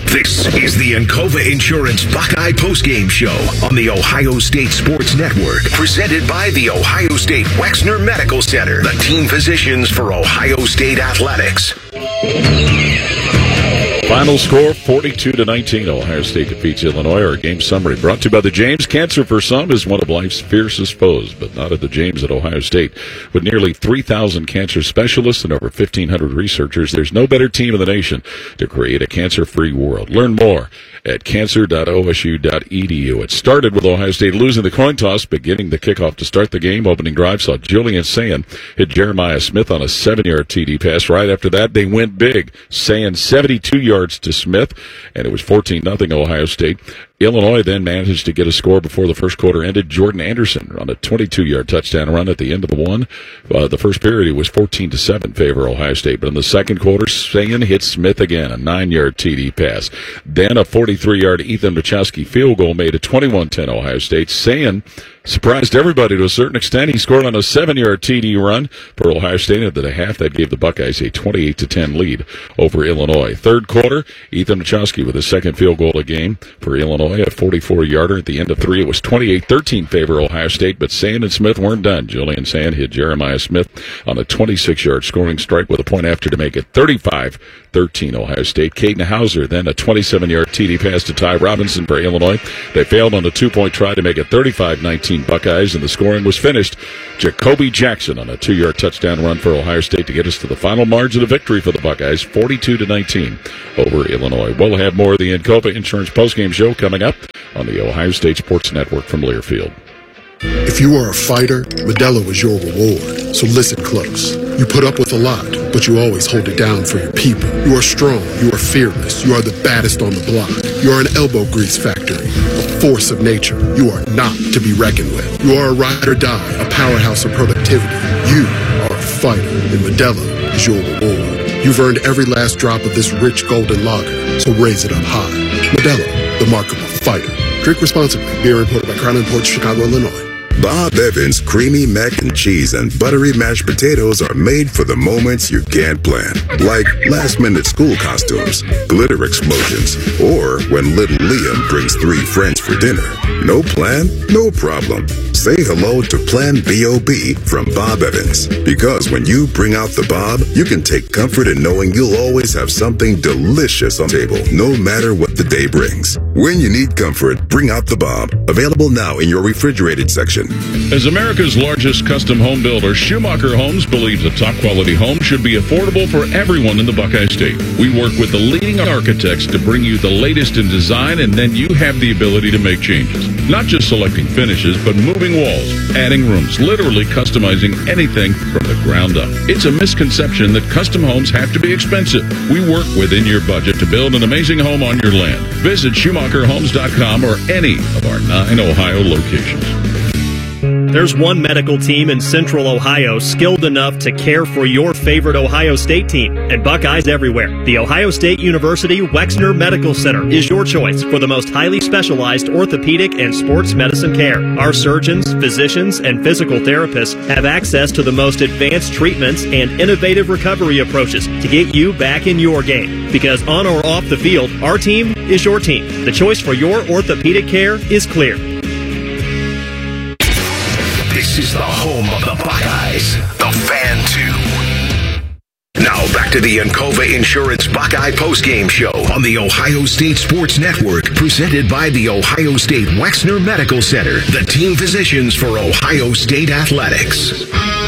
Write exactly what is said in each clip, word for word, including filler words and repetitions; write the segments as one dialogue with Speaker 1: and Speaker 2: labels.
Speaker 1: This is the Encova Insurance Buckeye Postgame Show on the Ohio State Sports Network, presented by the Ohio State Wexner Medical Center, the team physicians for Ohio State Athletics.
Speaker 2: Final score, forty-two to nineteen. Ohio State defeats Illinois. Our game summary brought to you by the James. Cancer for some is one of life's fiercest foes, but not at the James at Ohio State. With nearly three thousand cancer specialists and over fifteen hundred researchers, there's no better team in the nation to create a cancer-free world. Learn more at cancer dot o s u dot e d u. It started with Ohio State losing the coin toss, beginning the kickoff to start the game. Opening drive saw Julian Sayin hit Jeremiah Smith on a seven-yard T D pass. Right after that, they went big. Sayin seventy-two yards to Smith, and it was fourteen nothing Ohio State. Illinois then managed to get a score before the first quarter ended. Jordan Anderson on a twenty-two-yard touchdown run at the end of the one. Uh, the first period, it was fourteen to seven favor Ohio State. But in the second quarter, Sayin hit Smith again, a nine-yard T D pass. Then a forty-three-yard Ethan Machowski field goal made it twenty-one ten Ohio State. Sayin surprised everybody to a certain extent. He scored on a seven-yard T D run for Ohio State at the half. That gave the Buckeyes a twenty-eight to ten lead over Illinois. Third quarter, Ethan Machowski with his second field goal of the game for Illinois, a forty-four-yarder at the end of three. It was twenty-eight thirteen favor Ohio State, but Sayin and Smith weren't done. Julian Sayin hit Jeremiah Smith on a twenty-six-yard scoring strike with a point after to make it thirty-five thirteen Ohio State. Caden Hauser then a twenty-seven-yard T D pass to Ty Robinson for Illinois. They failed on a two-point try to make it thirty-five nineteen Buckeyes, and the scoring was finished. Jacoby Jackson on a two-yard touchdown run for Ohio State to get us to the final margin of victory for the Buckeyes, forty-two to nineteen over Illinois. We'll have more of the Encova Insurance postgame show coming up on the Ohio State Sports Network from Learfield.
Speaker 3: If you are a fighter, Modelo is your reward. So listen close. You put up with a lot, but you always hold it down for your people. You are strong. You are fearless. You are the baddest on the block. You are an elbow grease factory, a force of nature. You are not to be reckoned with. You are a ride or die, a powerhouse of productivity. You are a fighter, and Modelo is your reward. You've earned every last drop of this rich golden lager, so raise it up high. Modelo, the mark of a fighter. Drink responsibly. Beer imported by Crown Imports, Chicago, Illinois.
Speaker 4: Bob Evans Creamy Mac and Cheese and Buttery Mashed Potatoes are made for the moments you can't plan. Like last-minute school costumes, glitter explosions, or when little Liam brings three friends for dinner. No plan? No problem. Say hello to Plan B O B from Bob Evans. Because when you bring out the Bob, you can take comfort in knowing you'll always have something delicious on the table, no matter what the day brings. When you need comfort, bring out the Bob. Available now in your refrigerated section.
Speaker 2: As America's largest custom home builder, Schumacher Homes believes a top-quality home should be affordable for everyone in the Buckeye State. We work with the leading architects to bring you the latest in design, and then you have the ability to make changes. Not just selecting finishes, but moving walls, adding rooms, literally customizing anything from the ground up. It's a misconception that custom homes have to be expensive. We work within your budget to build an amazing home on your land. Visit Schumacher Homes dot com or any of our nine Ohio locations.
Speaker 5: There's one medical team in Central Ohio skilled enough to care for your favorite Ohio State team, and Buckeyes everywhere. The Ohio State University Wexner Medical Center is your choice for the most highly specialized orthopedic and sports medicine care. Our surgeons, physicians, and physical therapists have access to the most advanced treatments and innovative recovery approaches to get you back in your game. Because on or off the field, our team is your team. The choice for your orthopedic care is clear.
Speaker 1: This is the home of the Buckeyes, the Fan two. Now back to the Encova Insurance Buckeye postgame show on the Ohio State Sports Network, presented by the Ohio State Wexner Medical Center, the team physicians for Ohio State Athletics.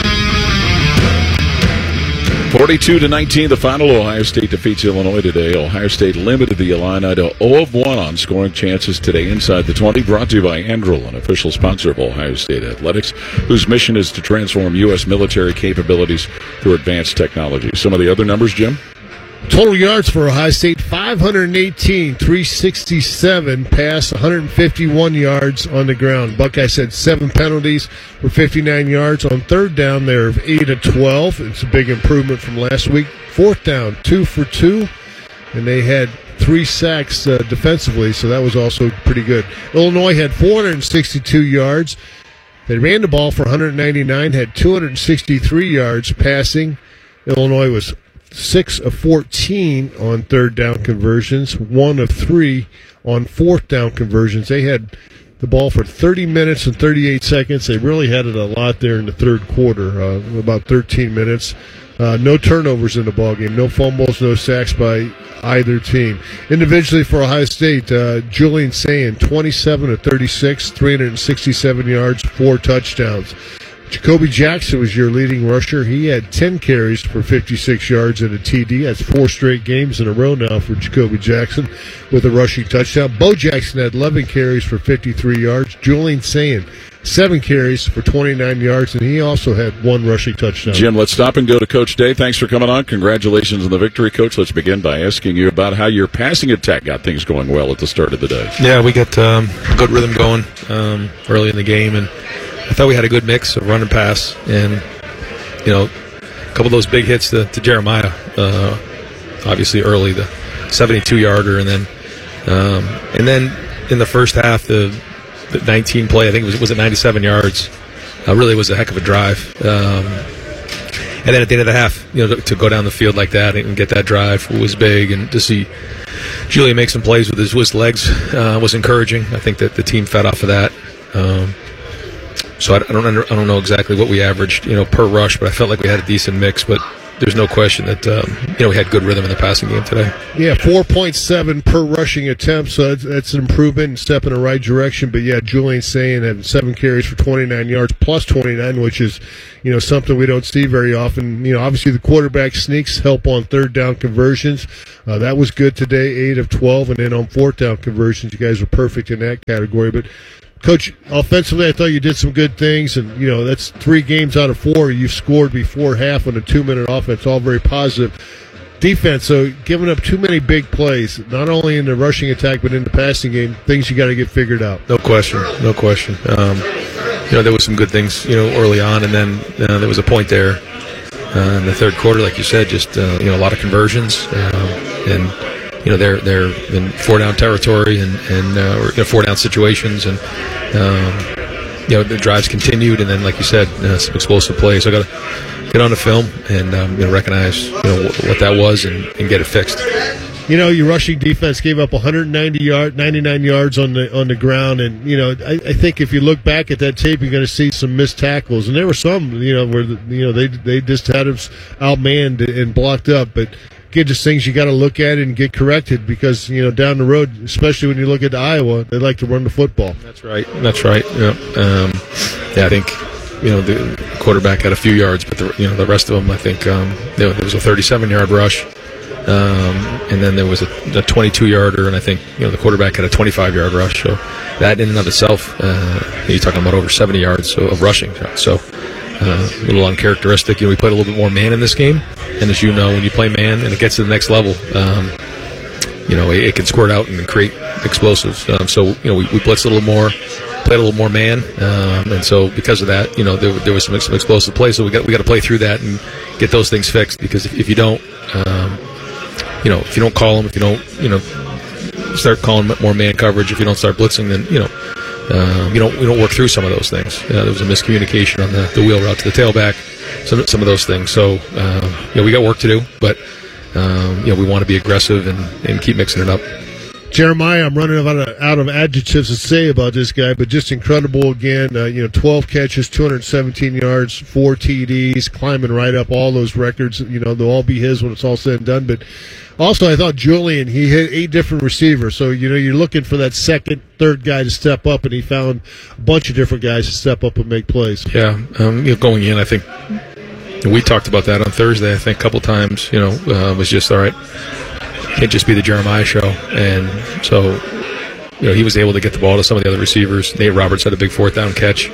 Speaker 2: forty-two to nineteen, the final. Ohio State defeats Illinois today. Ohio State limited the Illini to zero of one on scoring chances today inside the twenty. Brought to you by Andrel, an official sponsor of Ohio State Athletics, whose mission is to transform U S military capabilities through advanced technology. Some of the other numbers, Jim?
Speaker 6: Total yards for Ohio State, five hundred eighteen, three sixty-seven, pass, one hundred fifty-one yards on the ground. Buckeyes had seven penalties for fifty-nine yards. On third down, they're eight of twelve. It's a big improvement from last week. Fourth down, two for two, and they had three sacks uh, defensively, so that was also pretty good. Illinois had four hundred sixty-two yards. They ran the ball for one hundred ninety-nine, had two hundred sixty-three yards passing. Illinois was six of fourteen on third down conversions, one of three on fourth down conversions. They had the ball for thirty minutes and thirty-eight seconds. They really had it a lot there in the third quarter, uh, about thirteen minutes. Uh, no turnovers in the ballgame, no fumbles, no sacks by either team. Individually for Ohio State, uh, Julian Sayin, twenty-seven of thirty-six, three hundred sixty-seven yards, four touchdowns. Jacoby Jackson was your leading rusher. He had ten carries for fifty-six yards and a T D. That's four straight games in a row now for Jacoby Jackson with a rushing touchdown. Bo Jackson had eleven carries for fifty-three yards. Julian Sayin, seven carries for twenty-nine yards, and he also had one rushing touchdown.
Speaker 2: Jim, let's stop and go to Coach Day. Thanks for coming on. Congratulations on the victory, Coach. Let's begin by asking you about how your passing attack got things going well at the start of the day.
Speaker 7: Yeah, we got um, a good rhythm going um, early in the game, and I thought we had a good mix of run and pass, and, you know, a couple of those big hits to, to Jeremiah, uh, obviously early, the seventy-two-yarder, and then um, and then in the first half, the, the nineteen play, I think it was, was it ninety-seven yards, uh, really was a heck of a drive. Um, and then at the end of the half, you know, to, to go down the field like that and get that drive was big, and to see Julian make some plays with his, with his legs uh, was encouraging. I think that the team fed off of that. Um, So I don't under, I don't know exactly what we averaged, you know, per rush, but I felt like we had a decent mix. But there's no question that um, you know we had good rhythm in the passing game today.
Speaker 6: Yeah, four point seven per rushing attempt, so that's, that's an improvement and step in the right direction. But yeah, Julian Sayin had seven carries for twenty-nine yards plus twenty-nine, which is, you know, something we don't see very often. You know, obviously the quarterback sneaks help on third down conversions. Uh, that was good today, eight of twelve, and then on fourth down conversions, you guys were perfect in that category. But Coach, offensively, I thought you did some good things, and, you know, that's three games out of four you've scored before half on a two-minute offense, all very positive. Defense, so giving up too many big plays, not only in the rushing attack but in the passing game, things you got to get figured out.
Speaker 7: No question, no question. Um, you know, there was some good things, you know, early on, and then uh, there was a point there uh, in the third quarter, like you said, just, uh, you know, a lot of conversions, uh, and you know, they're they're in four down territory and and uh, or, you know, four down situations, and um, you know the drives continued, and then like you said, uh, some explosive plays. So I got to get on the film and um, you know recognize you know what, what that was and, and get it fixed.
Speaker 6: You know, your rushing defense gave up one hundred ninety yard, ninety-nine yards on the on the ground, and you know, I, I think if you look back at that tape, you're going to see some missed tackles, and there were some, you know, where the, you know they they just had us outmanned and blocked up, but. Again, just things you got to look at and get corrected because, you know, down the road, especially when you look at Iowa, they like to run the football.
Speaker 7: That's right. That's right. Yeah. Um, yeah, I think, you know, the quarterback had a few yards, but, the, you know, the rest of them, I think, um, there was a thirty-seven-yard rush, um, and then there was a twenty-two-yarder, and I think, you know, the quarterback had a twenty-five-yard rush. So that in and of itself, uh, you're talking about over seventy yards of rushing. So uh, a little uncharacteristic. You know, we played a little bit more man in this game. And as you know, when you play man and it gets to the next level, um, you know, it, it can squirt out and create explosives. Um, so, you know, we, we blitzed a little more, played a little more man, um, and so because of that, you know, there, there was some, some explosive plays. So we got we got to play through that and get those things fixed. Because if, if you don't, um, you know, if you don't call them, if you don't, you know, start calling more man coverage, if you don't start blitzing, then you know, um, you don't we don't work through some of those things. Uh, there was a miscommunication on the, the wheel route to the tailback. Some some of those things. So, um, you know, we got work to do, but, um, you know, we want to be aggressive and, and keep mixing it up.
Speaker 6: Jeremiah, I'm running out of, out of adjectives to say about this guy, but just incredible again. Uh, you know, twelve catches, two hundred seventeen yards, four T Ds, climbing right up all those records. You know, they'll all be his when it's all said and done. But also, I thought Julian, he hit eight different receivers. So, you know, you're looking for that second, third guy to step up, and he found a bunch of different guys to step up and make plays.
Speaker 7: Yeah, um, you know, going in, I think we talked about that on Thursday, I think, a couple times. You know, uh, was just, all right, can't just be the Jeremiah show. And so, you know, he was able to get the ball to some of the other receivers. Nate Roberts had a big fourth down catch.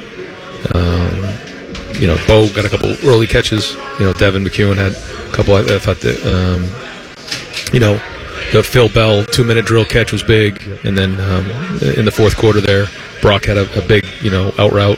Speaker 7: Um, you know, Bo got a couple early catches. You know, Devin McEwen had a couple. I, I thought that, um, you know, the Phil Bell two-minute drill catch was big. And then um, in the fourth quarter there, Brock had a, a big, you know, out route.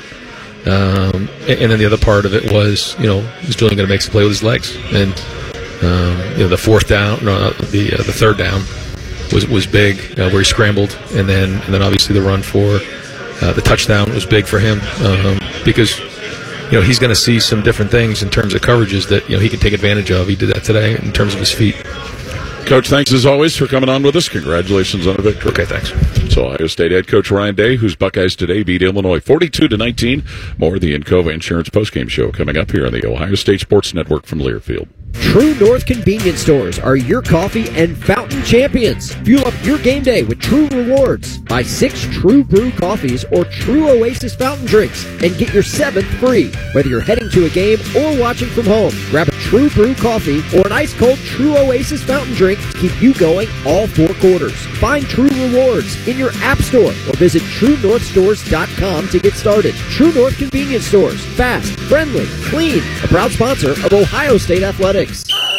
Speaker 7: Um, and, and then the other part of it was, you know, is Julian going to make some play with his legs? And, um, you know, the fourth down, no, the uh, the third down was was big, uh, where he scrambled. And then and then obviously the run for uh, the touchdown was big for him um, because, you know, he's going to see some different things in terms of coverages that, you know, he can take advantage of. He did that today in terms of his feet.
Speaker 2: Coach, thanks as always for coming on with us. Congratulations on a victory.
Speaker 7: Okay, thanks.
Speaker 2: So Ohio State head coach Ryan Day, whose Buckeyes today beat Illinois forty-two to nineteen. More of the Encova Insurance postgame show coming up here on the Ohio State Sports Network from Learfield.
Speaker 8: True North Convenience Stores are your coffee and fountain champions. Fuel up your game day with True Rewards. Buy six True Brew coffees or True Oasis fountain drinks and get your seventh free. Whether you're heading to a game or watching from home, grab a True Brew coffee or an ice-cold True Oasis fountain drink to keep you going all four quarters. Find True Rewards in your app store or visit true north stores dot com to get started. True North Convenience Stores. Fast, friendly, clean. A proud sponsor of Ohio State Athletics.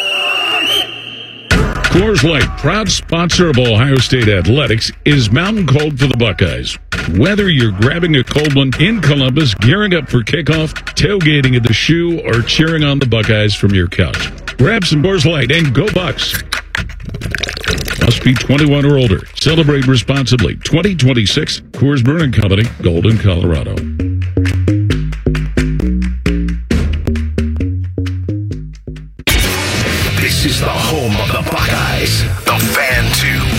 Speaker 9: Coors Light, proud sponsor of Ohio State Athletics, is mountain cold for the Buckeyes. Whether you're grabbing a cold one in Columbus, gearing up for kickoff, tailgating at the Shoe, or cheering on the Buckeyes from your couch, grab some Coors Light and go Bucks. Must be twenty-one or older. Celebrate responsibly. twenty twenty-six Coors Brewing Company, Golden, Colorado.
Speaker 1: This is the home of the Buckeyes, the Fan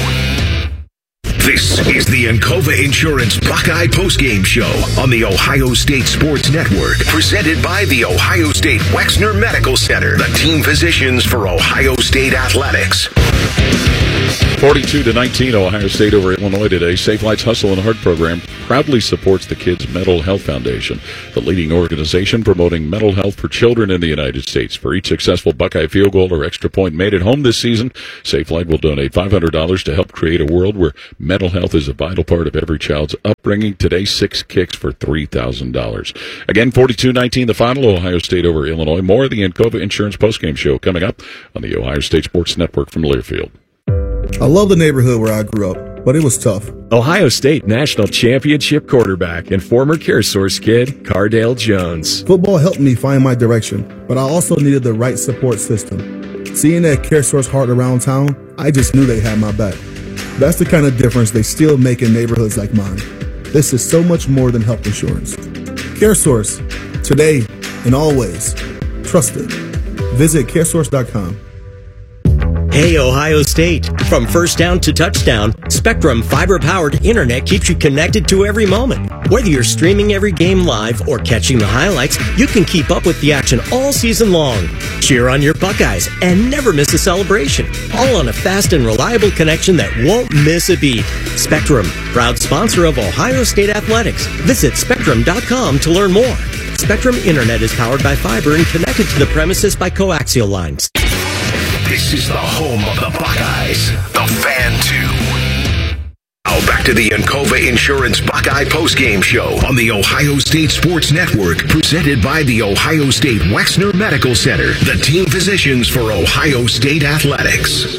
Speaker 1: two. This is the Encova Insurance Buckeye postgame show on the Ohio State Sports Network, presented by the Ohio State Wexner Medical Center, the team physicians for Ohio State Athletics.
Speaker 2: forty-two to nineteen, Ohio State over Illinois today. Safe Lights Hustle and Heart program proudly supports the Kids Mental Health Foundation, the leading organization promoting mental health for children in the United States. For each successful Buckeye field goal or extra point made at home this season, Safe Light will donate five hundred dollars to help create a world where mental health is a vital part of every child's upbringing. Today, six kicks for three thousand dollars. Again, forty-two nineteen, the final, Ohio State over Illinois. More of the Encova Insurance postgame show coming up on the Ohio State Sports Network from Learfield.
Speaker 10: I love the neighborhood where I grew up, but it was tough.
Speaker 11: Ohio State National Championship quarterback and former CareSource kid, Cardale Jones.
Speaker 10: Football helped me find my direction, but I also needed the right support system. Seeing that CareSource heart around town, I just knew they had my back. That's the kind of difference they still make in neighborhoods like mine. This is so much more than health insurance. CareSource, today and always. Trusted. Visit caresource dot com.
Speaker 12: Hey, Ohio State. From first down to touchdown, Spectrum fiber-powered internet keeps you connected to every moment. Whether you're streaming every game live or catching the highlights, you can keep up with the action all season long. Cheer on your Buckeyes and never miss a celebration. All on a fast and reliable connection that won't miss a beat. Spectrum, proud sponsor of Ohio State Athletics. Visit spectrum dot com to learn more. Spectrum Internet is powered by fiber and connected to the premises by coaxial lines.
Speaker 1: This is the home of the Buckeyes, the Fan two. Now back to the Encova Insurance Buckeye postgame show on the Ohio State Sports Network, presented by the Ohio State Wexner Medical Center, the team physicians for Ohio State Athletics.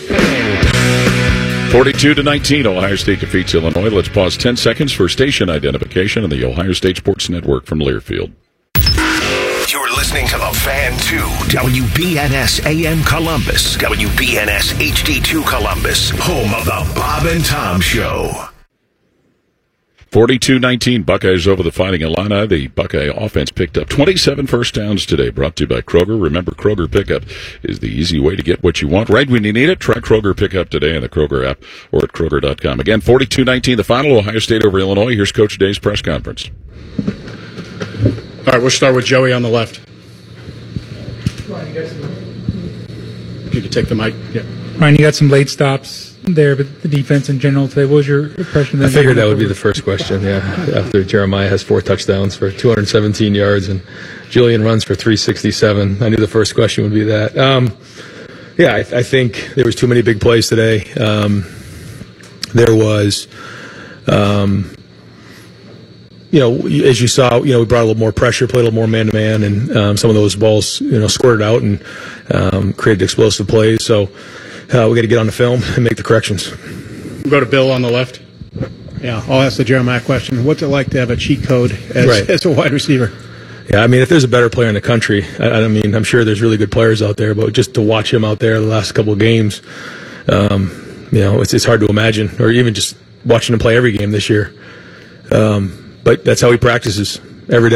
Speaker 2: forty-two to nineteen, Ohio State defeats Illinois. Let's pause ten seconds for station identification on the Ohio State Sports Network from Learfield.
Speaker 1: You're listening to the Fan two, W B N S A M Columbus, W B N S H D two Columbus, home of the Bob and Tom Show.
Speaker 2: forty-two nineteen, Buckeyes over the Fighting Illini. The Buckeye offense picked up twenty-seven first downs today, brought to you by Kroger. Remember, Kroger Pickup is the easy way to get what you want right when you need it. Try Kroger Pickup today in the Kroger app or at kroger dot com. Again, forty-two nineteen, the final, Ohio State over Illinois. Here's Coach Day's press conference.
Speaker 13: All right, we'll start with Joey on the left. You can take the mic. Yeah.
Speaker 14: Ryan, you got some late stops there, but the defense in general today, what was your impression of that?
Speaker 7: I figured that would be the first question, yeah. After Jeremiah has four touchdowns for two hundred seventeen yards and Julian runs for three sixty-seven, I knew the first question would be that. Um, yeah, I, I think there was too many big plays today. Um, there was... Um, You know, as you saw, you know, we brought a little more pressure, played a little more man-to-man, and um, some of those balls, you know, squirted out and um, created explosive plays. So uh, we got to get on the film and make the corrections.
Speaker 13: We'll go to Bill on the left.
Speaker 15: Yeah, I'll ask the Jeremiah question. What's it like to have a cheat code as,
Speaker 7: right.
Speaker 15: as a wide receiver?
Speaker 7: Yeah, I mean, if there's a better player in the country, I, I mean, I'm sure there's really good players out there, but just to watch him out there the last couple of games, um, you know, it's, it's hard to imagine, or even just watching him play every game this year. Um, But that's how he practices every day,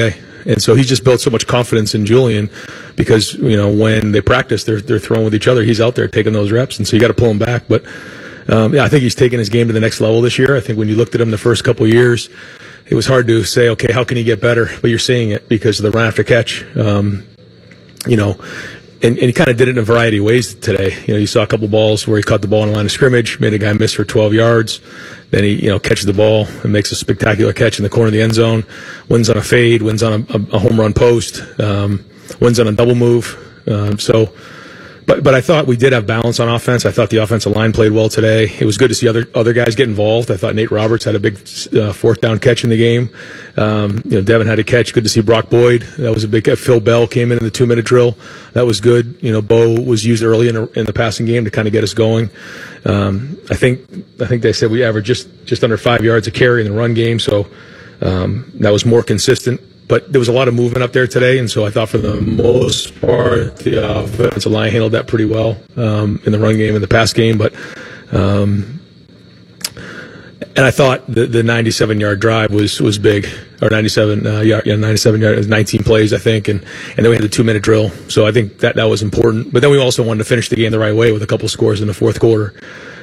Speaker 7: And so he's just built so much confidence in Julian because, you know, when they practice, they're, they're throwing with each other. He's out there taking those reps, and so you got to pull him back. But, um, yeah, I think he's taken his game to the next level this year. I think when you looked at him the first couple of years, it was hard to say, okay, how can he get better? But you're seeing it because of the run after catch. Um, you know, And, and he kind of did it in a variety of ways today. You know, you saw a couple balls where he caught the ball in the line of scrimmage, made a guy miss for twelve yards. Then he, you know, catches the ball and makes a spectacular catch in the corner of the end zone. Wins on a fade, wins on a, a home run post, um, wins on a double move. Um, so, but but I thought we did have balance on offense. I thought the offensive line played well today. It was good to see other other guys get involved. I thought Nate Roberts had a big uh, fourth down catch in the game. Um, you know, Devin had a catch. Good to see Brock Boyd. That was a big catch. Phil Bell came in in the two minute drill. That was good. You know, Bo was used early in, a, in the passing game to kind of get us going. Um, I think I think they said we averaged just just under five yards a carry in the run game, so um, that was more consistent. But there was a lot of movement up there today, and so I thought for the most part the offensive line handled that pretty well um, in the run game and the pass game. But um, and I thought the the ninety-seven yard drive was was big, or ninety-seven uh, yard, yeah, ninety-seven yard, it was nineteen plays I think, and and then we had the two minute drill. So I think that that was important. But then we also wanted to finish the game the right way with a couple scores in the fourth quarter.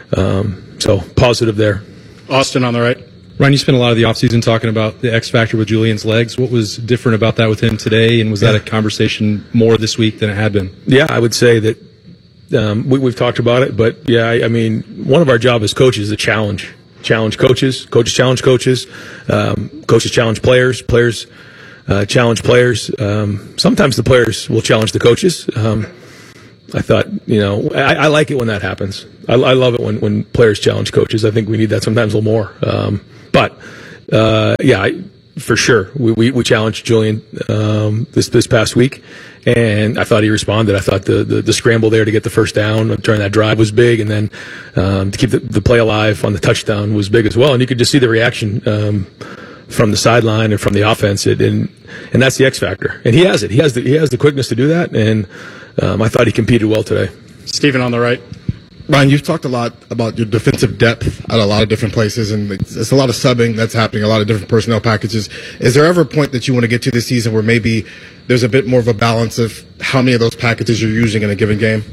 Speaker 7: Um, so positive there.
Speaker 13: Austin on the right.
Speaker 16: Ryan, you spent a lot of the offseason talking about the X factor with Julian's legs. What was different about that with him today, and was yeah. that a conversation more this week than it had been?
Speaker 7: Yeah, I would say that um, we, we've talked about it, but yeah, I, I mean, one of our job as coaches is to challenge, challenge coaches, coaches challenge coaches, um, coaches challenge players, players uh, challenge players. Um, sometimes the players will challenge the coaches. Um, I thought, you know, I, I like it when that happens. I, I love it when, when players challenge coaches. I think we need that sometimes a little more. Um, But, uh, yeah, I, for sure, we, we, we challenged Julian um, this this past week, and I thought he responded. I thought the, the, the scramble there to get the first down during that drive was big, and then um, to keep the, the play alive on the touchdown was big as well. And you could just see the reaction um, from the sideline and from the offense, it, and and that's the X factor. And he has it. He has the he has the quickness to do that, and um, I thought he competed well today.
Speaker 13: Stephen on the right.
Speaker 17: Ryan, you've talked a lot about your defensive depth at a lot of different places, and it's, it's a lot of subbing that's happening, a lot of different personnel packages. Is there ever a point that you want to get to this season where maybe there's a bit more of a balance of how many of those packages you're using in a given game?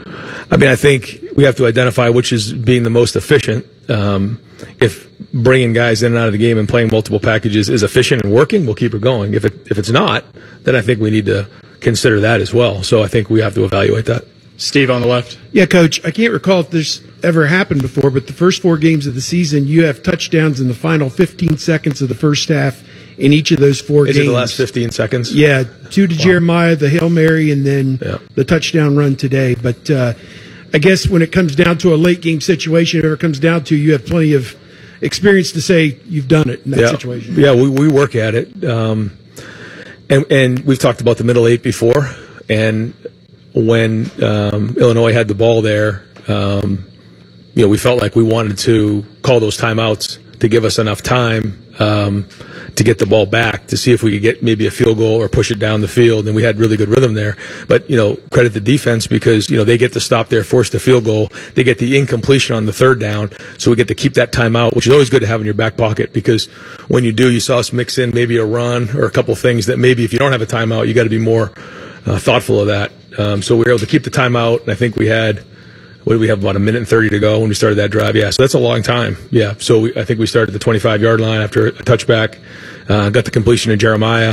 Speaker 7: I mean, I think we have to identify which is being the most efficient. Um, if bringing guys in and out of the game and playing multiple packages is efficient and working, we'll keep it going. If it if it's not, then I think we need to consider that as well. So I think we have to evaluate that.
Speaker 13: Steve on the left.
Speaker 15: Yeah, Coach, I can't recall if this ever happened before, but the first four games of the season, you have touchdowns in the final fifteen seconds of the first half in each of those four
Speaker 7: Is
Speaker 15: games.
Speaker 7: Is it the last fifteen seconds?
Speaker 15: Yeah, two to wow. Jeremiah, the Hail Mary, and then
Speaker 7: yeah.
Speaker 15: the touchdown run today. But uh, I guess when it comes down to a late game situation, whatever it comes down to, you have plenty of experience to say you've done it in that
Speaker 7: yeah.
Speaker 15: situation.
Speaker 7: Yeah, we, we work at it. Um, and, and we've talked about the middle eight before, and when um, Illinois had the ball there, um, you know, we felt like we wanted to call those timeouts to give us enough time um, to get the ball back, to see if we could get maybe a field goal or push it down the field. And we had really good rhythm there. But, you know, credit the defense because, you know, they get the stop there, force the field goal. They get the incompletion on the third down. So we get to keep that timeout, which is always good to have in your back pocket because when you do, you saw us mix in maybe a run or a couple things that maybe if you don't have a timeout, you got to be more uh, thoughtful of that. Um, so we were able to keep the timeout, and I think we had, what did we have, about a minute and thirty to go when we started that drive? Yeah, so that's a long time. Yeah, so we, I think we started at the twenty-five yard line after a touchback, uh, got the completion to Jeremiah,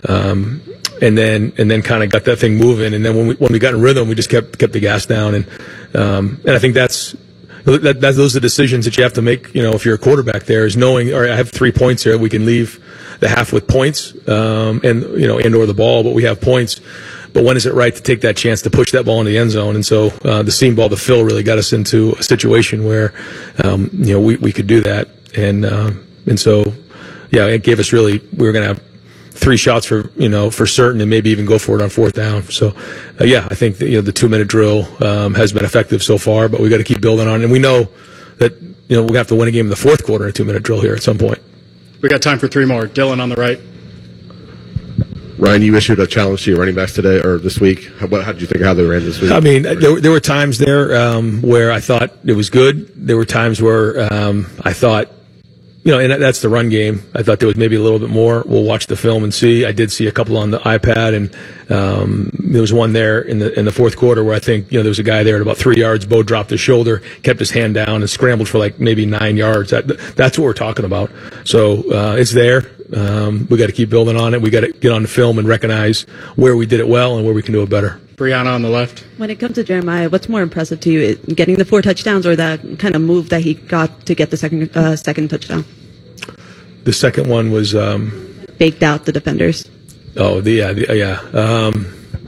Speaker 7: um, and then and then kind of got that thing moving. And then when we when we got in rhythm, we just kept kept the gas down. And um, and I think that's that, that those are the decisions that you have to make. You know, if you're a quarterback, there is knowing, all right, I have three points here, we can leave the half with points, um, and you know, and or the ball, but we have points. But when is it right to take that chance to push that ball into the end zone? And so uh, the seam ball to Phil really got us into a situation where, um, you know, we, we could do that. And uh, and so, yeah, it gave us really, we were going to have three shots for, you know, for certain and maybe even go for it on fourth down. So, uh, yeah, I think that, you know, the two-minute drill um, has been effective so far, but we got to keep building on it. And we know that, you know, we're going to have to win a game in the fourth quarter in a two-minute drill here at some point.
Speaker 13: We got time for three more. Dylan on the right.
Speaker 18: Ryan, you issued a challenge to your running backs today or this week. How, how did you think how they ran this week?
Speaker 7: I mean, there, there were times there um, where I thought it was good. There were times where um, I thought you know, and that's the run game. I thought there was maybe a little bit more. We'll watch the film and see. I did see a couple on the iPad, and um, there was one there in the in the fourth quarter where I think, you know, there was a guy there at about three yards. Bo dropped his shoulder, kept his hand down, and scrambled for like maybe nine yards. That, that's what we're talking about. So uh, it's there. Um, we got to keep building on it. We got to get on the film and recognize where we did it well and where we can do it better.
Speaker 13: Brianna on the left.
Speaker 19: When it comes to Jeremiah, what's more impressive to you, getting the four touchdowns or that kind of move that he got to get the second uh, second touchdown?
Speaker 7: The second one was um,
Speaker 19: baked out the defenders.
Speaker 7: Oh, the yeah, the, yeah. Um,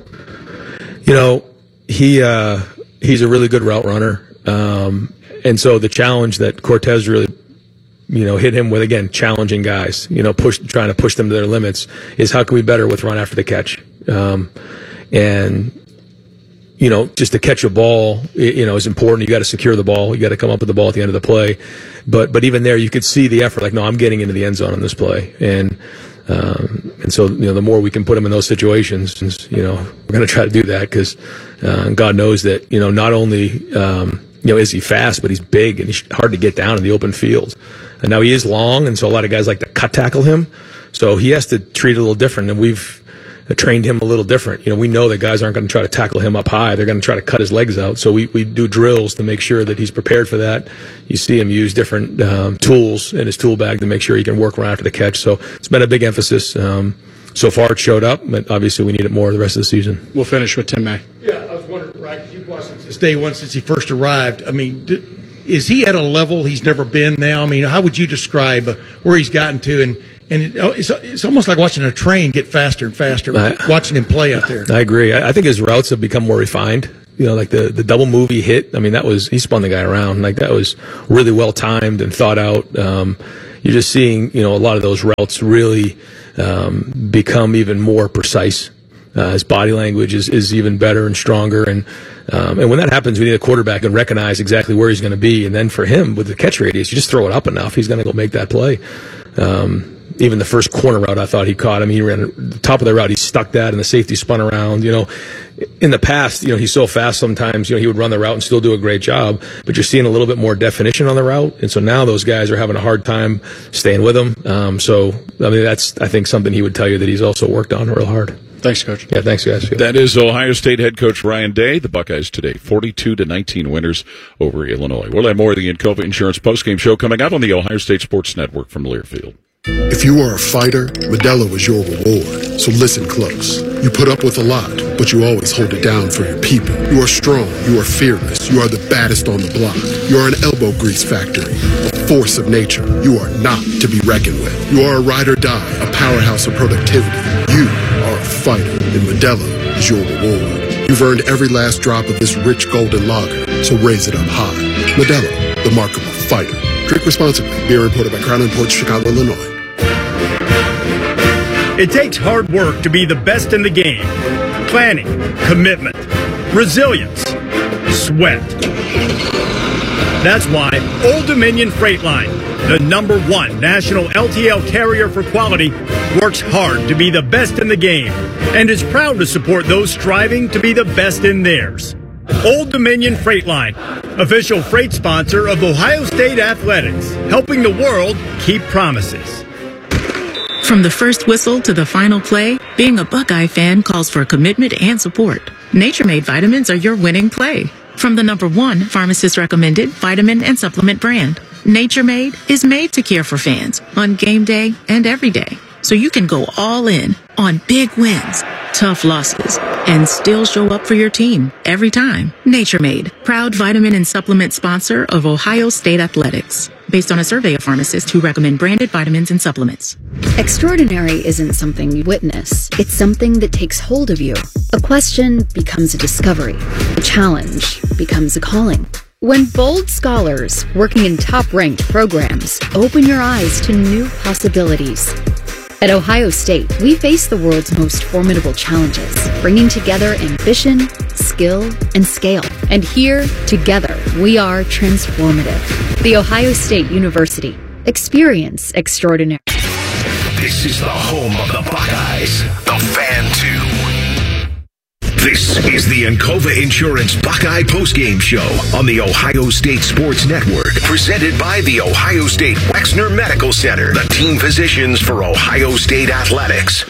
Speaker 7: you know, he uh, he's a really good route runner, um, and so the challenge that Cortez really, you know, hit him with, again, challenging guys, you know, push trying to push them to their limits, is how can we better with run after the catch, um, and. You know, just to catch a ball, you know, is important. You got to secure the ball. You got to come up with the ball at the end of the play. But but even there, you could see the effort. Like, no, I'm getting into the end zone on this play. And um, and so, you know, the more we can put him in those situations, you know, we're going to try to do that because uh, God knows that, you know, not only, um, you know, is he fast, but he's big and he's hard to get down in the open field. And now he is long, and so a lot of guys like to cut tackle him. So he has to treat it a little different. And we've trained him a little different. You know, we know that guys aren't going to try to tackle him up high. They're going to try to cut his legs out. So we, we do drills to make sure that he's prepared for that. You see him use different um, tools in his tool bag to make sure he can work right after the catch. So it's been a big emphasis. Um, so far it showed up, but obviously we need it more the rest of the season.
Speaker 13: We'll finish with Tim May.
Speaker 20: Yeah, I was wondering, right, you've watched since day one since he first arrived. I mean, d- is he at a level he's never been now? I mean, how would you describe uh, where he's gotten to? And And it, it's, it's almost like watching a train get faster and faster, I, watching him play out there.
Speaker 7: I agree. I, I think his routes have become more refined. You know, like the, the double move he hit, I mean, that was, he spun the guy around. Like, that was really well timed and thought out. Um, you're just seeing, you know, a lot of those routes really um, become even more precise. Uh, his body language is, is even better and stronger. And um, and when that happens, we need a quarterback and recognize exactly where he's going to be. And then for him, with the catch radius, you just throw it up enough, he's going to go make that play. Um, Even the first corner route, I thought he caught him. He ran the top of the route. He stuck that, and the safety spun around. You know, in the past, you know, he's so fast sometimes, you know, he would run the route and still do a great job. But you're seeing a little bit more definition on the route. And so now those guys are having a hard time staying with him. Um, so, I mean, that's, I think, something he would tell you that he's also worked on real hard.
Speaker 13: Thanks, Coach.
Speaker 7: Yeah, thanks, guys.
Speaker 2: That is Ohio State head coach Ryan Day. The Buckeyes today, forty-two to nineteen winners over Illinois. We'll have more of the Encova Insurance postgame show coming up on the Ohio State Sports Network from Learfield.
Speaker 3: If you are a fighter, Modelo is your reward. So listen close. You put up with a lot, but you always hold it down for your people. You are strong. You are fearless. You are the baddest on the block. You are an elbow grease factory, a force of nature. You are not to be reckoned with. You are a ride or die, a powerhouse of productivity. You are a fighter, and Modelo is your reward. You've earned every last drop of this rich golden lager, so raise it up high. Modelo, the mark of a fighter. Drink responsibly. Beer imported by Crown Imports, Chicago, Illinois.
Speaker 21: It takes hard work to be the best in the game. Planning, commitment, resilience, sweat. That's why Old Dominion Freight Line, the number one national L T L carrier for quality, works hard to be the best in the game and is proud to support those striving to be the best in theirs. Old Dominion Freight Line, official freight sponsor of Ohio State Athletics, helping the world keep promises.
Speaker 22: From the first whistle to the final play, being a Buckeye fan calls for commitment and support. Nature Made vitamins are your winning play. From the number one pharmacist recommended vitamin and supplement brand, Nature Made is made to care for fans on game day and every day. So you can go all in on big wins, tough losses, and still show up for your team every time. Nature Made, proud vitamin and supplement sponsor of Ohio State Athletics. Based on a survey of pharmacists who recommend branded vitamins and supplements.
Speaker 23: Extraordinary isn't something you witness. It's something that takes hold of you. A question becomes a discovery. A challenge becomes a calling. When bold scholars working in top-ranked programs open your eyes to new possibilities. At Ohio State, we face the world's most formidable challenges, bringing together ambition, skill, and scale. And here, together, we are transformative. The Ohio State University. Experience extraordinary.
Speaker 1: This is the home of the Buckeyes, the Fan two. This is the Encova Insurance Buckeye Postgame Show on the Ohio State Sports Network, presented by the Ohio State Wexner Medical Center, the team physicians for Ohio State athletics.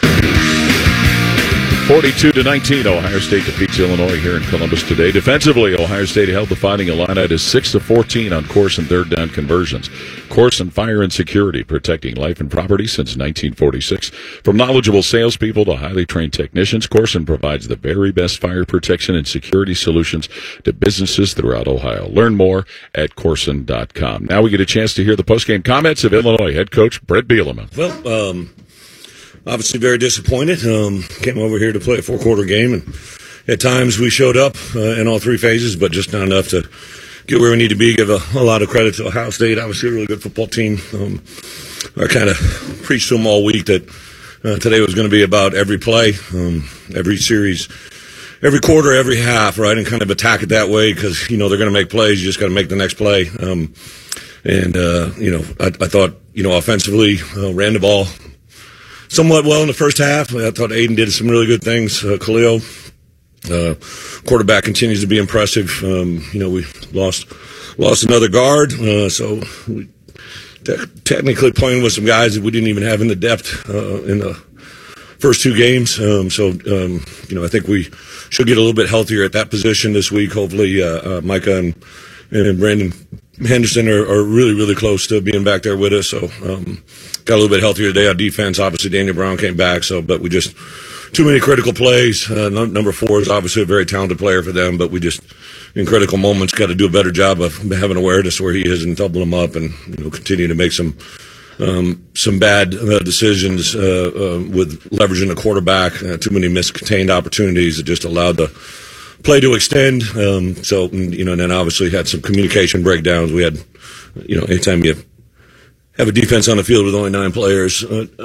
Speaker 2: forty-two to nineteen, Ohio State defeats Illinois here in Columbus today. Defensively, Ohio State held the Fighting Illini to six to fourteen on course and third down conversions. Course and fire and security, protecting life and property since nineteen forty-six. From knowledgeable salespeople to highly trained technicians, Corson provides the very best fire protection and security solutions to businesses throughout Ohio. Learn more at Corson dot com. Now we get a chance to hear the postgame comments of Illinois head coach Brett Bielema.
Speaker 4: Well, um... obviously very disappointed. Um, came over here to play a four-quarter game, and at times we showed up uh, in all three phases, but just not enough to get where we need to be. Give a, a lot of credit to Ohio State. Obviously a really good football team. Um, I kind of preached to them all week that uh, today was going to be about every play, um, every series, every quarter, every half, right, and kind of attack it that way because, you know, they're going to make plays. You just got to make the next play. Um, and, uh, you know, I, I thought, you know, offensively, uh, ran the ball somewhat well in the first half. I thought Aiden did some really good things. Uh, Khalil, uh, quarterback, continues to be impressive. Um, you know, we lost lost another guard, uh, so we te- technically playing with some guys that we didn't even have in the depth uh, in the first two games. Um, so, um, you know, I think we should get a little bit healthier at that position this week. Hopefully, uh, uh, Micah and, and Brandon Henderson are, are really, really close to being back there with us. So, um, got a little bit healthier today on defense. Obviously, Daniel Brown came back. So, but we just too many critical plays. Uh, no, number four is obviously a very talented player for them, but we just in critical moments got to do a better job of having awareness where he is and double him up, and you know continue to make some um, some bad uh, decisions uh, uh, with leveraging the quarterback. Uh, too many miscontained opportunities that just allowed the play to extend. Um, so, you know, and then obviously had some communication breakdowns. We had, you know, anytime you have a defense on the field with only nine players, uh,